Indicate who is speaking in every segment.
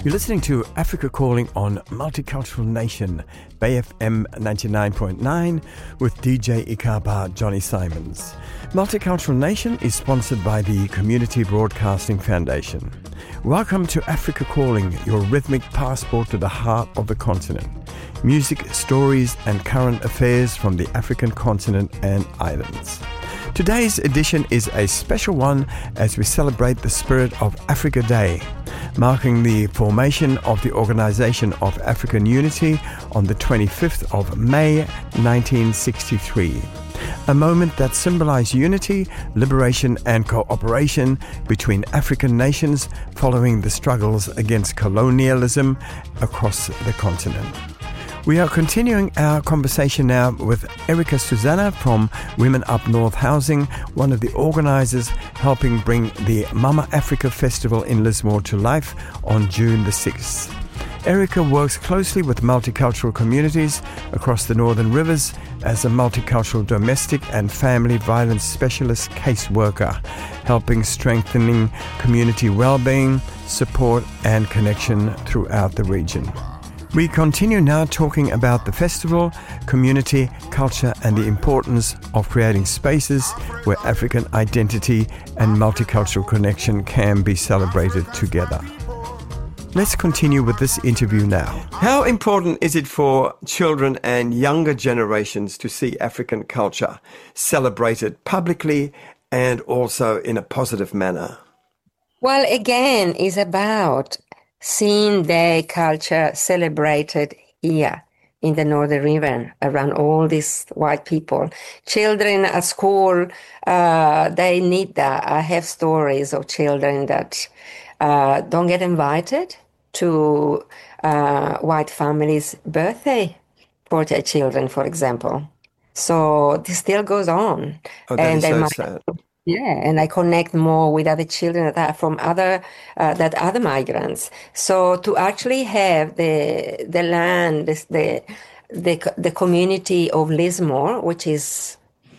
Speaker 1: You're listening to Africa Calling on Multicultural Nation, Bay FM 99.9 with DJ Ikaba Johnny Simons. Multicultural Nation is sponsored by the Community Broadcasting Foundation. Welcome to Africa Calling, your rhythmic passport to the heart of the continent. Music, stories and current affairs from the African continent and islands. Today's edition is a special one as we celebrate the spirit of Africa Day, marking the formation of the Organization of African Unity on the 25th of May 1963. A moment that symbolized unity, liberation and cooperation between African nations following the struggles against colonialism across the continent. We are continuing our conversation now with Erica Susanna from Women Up North Housing, one of the organizers helping bring the Mama Africa Festival in Lismore to life on June the 6th. Erica works closely with multicultural communities across the Northern Rivers as a multicultural domestic and family violence specialist caseworker, helping strengthening community well-being, support and connection throughout the region. We continue now talking about the festival, community, culture and the importance of creating spaces where African identity and multicultural connection can be celebrated together. Let's continue with this interview now. How important is it for children and younger generations to see African culture celebrated publicly and also in a positive manner?
Speaker 2: Well, again, it's about seeing their culture celebrated here in the Northern River around all these white people. Children at school, they need that. I have stories of children that don't get invited to white families' birthday for their children, for example. So this still goes on.
Speaker 1: Oh, that is so sad.
Speaker 2: Yeah, and I connect more with other children that are from other migrants. So to actually have the land, the community of Lismore, which is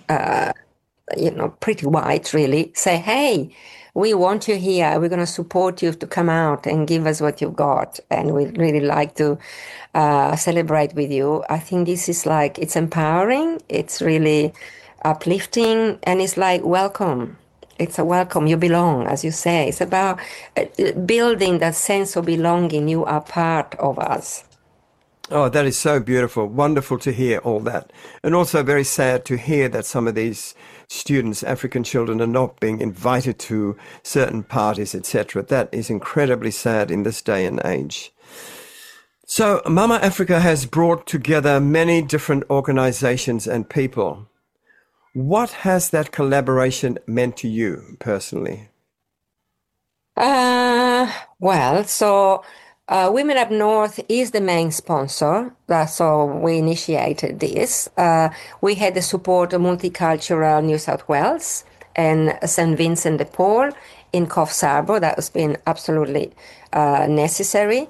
Speaker 2: pretty white, really, say, hey, we want you here. We're going to support you to come out and give us what you've got, and we'd really like to celebrate with you. I think this is it's empowering. It's really uplifting, and it's welcome. It's a welcome. You belong, as you say. It's about building that sense of belonging. You are part of us.
Speaker 1: Oh, that is so beautiful. Wonderful to hear all that. And also very sad to hear that some of these students, African children, are not being invited to certain parties, etc. That is incredibly sad in this day and age. So Mama Africa has brought together many different organizations and people. What has that collaboration meant to you personally?
Speaker 2: Women Up North is the main sponsor. So we initiated this. We had the support of Multicultural New South Wales and St. Vincent de Paul in Coffs Harbour. That has been absolutely necessary.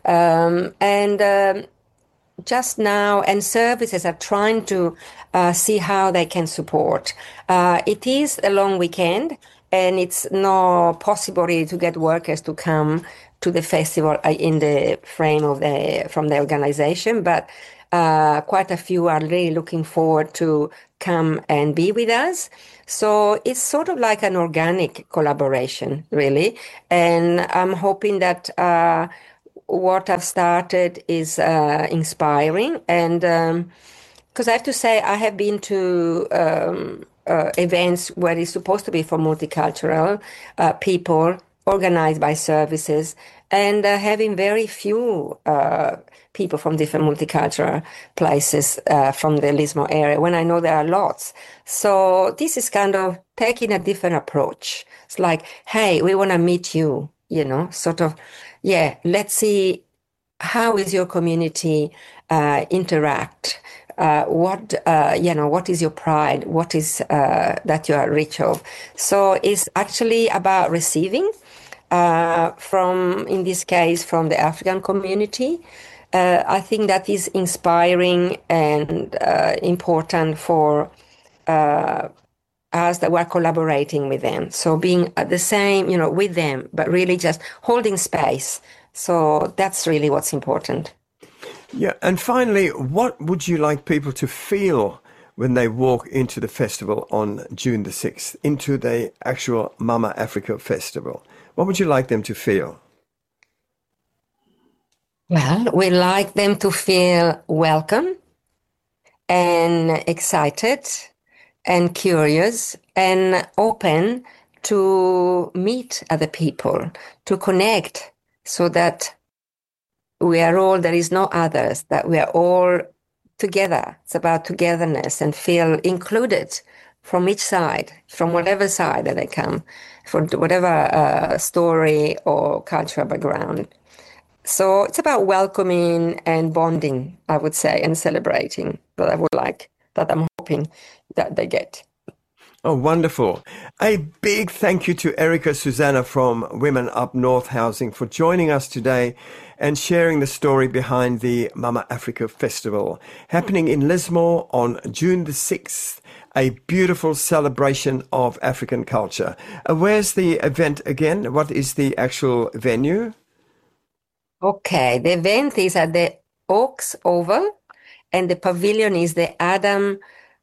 Speaker 2: Just now, and services are trying to see how they can support. It is a long weekend, and it's not possible really to get workers to come to the festival in the frame of from the organization, but quite a few are really looking forward to come and be with us. So it's sort of like an organic collaboration, really, and I'm hoping that what I've started is inspiring, and because I have to say I have been to events where it's supposed to be for multicultural people, organized by services, and having very few people from different multicultural places from the Lismore area, when I know there are lots. So this is kind of taking a different approach. It's like, hey, we want to meet you, sort of. Yeah, let's see how is your community interact. What is your pride? What is that you are rich of? So it's actually about receiving in this case, from the African community. I think that is inspiring and important for us that we're collaborating with them. So being the same, with them, but really just holding space So that's really what's important.
Speaker 1: Yeah, and finally, what would you like people to feel when they walk into the festival on June the 6th, into the actual Mama Africa Festival? What would you like them to feel?
Speaker 2: Well, we like them to feel welcome and excited and curious and open to meet other people, to connect, so that there is no others, that we are all together. It's about togetherness and feel included from each side, from whatever side that they come, from whatever story or cultural background. So it's about welcoming and bonding, I would say, and celebrating that I'm hoping that they get.
Speaker 1: Oh, wonderful. A big thank you to Erica Susanna from Women Up North Housing for joining us today and sharing the story behind the Mama Africa Festival, happening in Lismore on June the 6th, a beautiful celebration of African culture. Where's the event again? What is the actual venue?
Speaker 2: Okay, the event is at the Oaks Oval, and the pavilion is the Adam,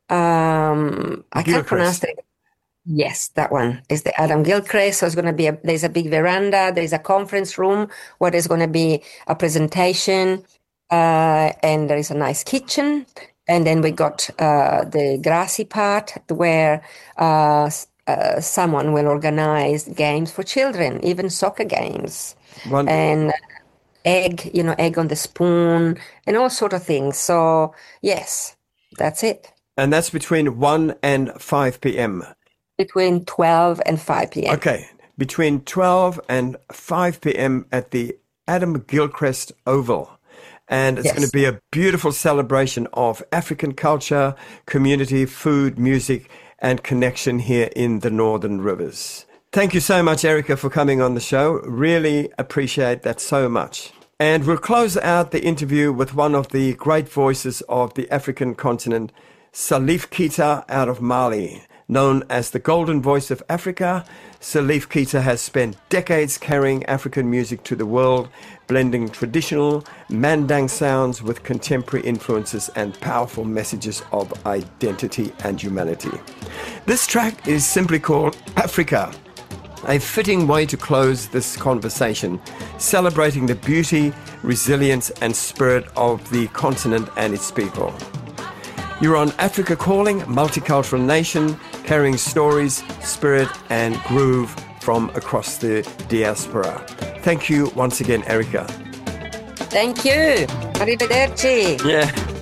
Speaker 2: I can't pronounce it. Yes, that one is the Adam Gilchrist. So it's going to be there's a big veranda, there's a conference room where there's going to be a presentation, and there is a nice kitchen. And then we got the grassy part where someone will organize games for children, even soccer games.
Speaker 1: Wonderful.
Speaker 2: And egg on the spoon and all sort of things. So yes, that's it.
Speaker 1: And that's between 1 and 5 p.m.
Speaker 2: Between 12 and 5 p.m.
Speaker 1: Okay, between 12 and 5 p.m. at the Adam Gilchrist Oval. And it's going to be a beautiful celebration of African culture, community, food, music, and connection here in the Northern Rivers. Thank you so much, Erica, for coming on the show. Really appreciate that so much. And we'll close out the interview with one of the great voices of the African continent, Salif Keita out of Mali. Known as the Golden Voice of Africa, Salif Keita has spent decades carrying African music to the world, blending traditional Mandang sounds with contemporary influences and powerful messages of identity and humanity. This track is simply called Africa, a fitting way to close this conversation, celebrating the beauty, resilience, and spirit of the continent and its people. You're on Africa Calling, Multicultural Nation, carrying stories, spirit, and groove from across the diaspora. Thank you once again, Erica.
Speaker 2: Thank you. Arrivederci.
Speaker 1: Yeah.